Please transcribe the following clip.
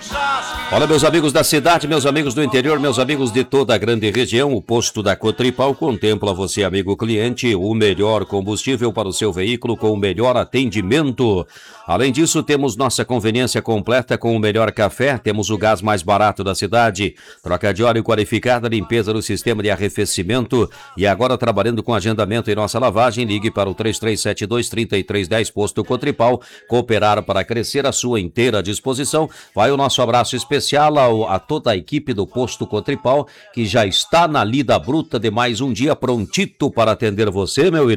Olha, meus amigos da cidade, meus amigos do interior, meus amigos de toda a grande região, o posto da Cotripal contempla você, amigo cliente, o melhor combustível para o seu veículo com o melhor atendimento. Além disso, temos nossa conveniência completa com o melhor café, temos o gás mais barato da cidade, troca de óleo qualificada, limpeza do sistema de arrefecimento e agora trabalhando com agendamento em nossa lavagem, ligue para o 3372-3310 Posto Cotripal, cooperar para crescer à sua inteira disposição. Vai o nosso abraço especial a toda a equipe do Posto Cotripal, que já está na lida bruta de mais um dia prontito para atender você, meu irmão.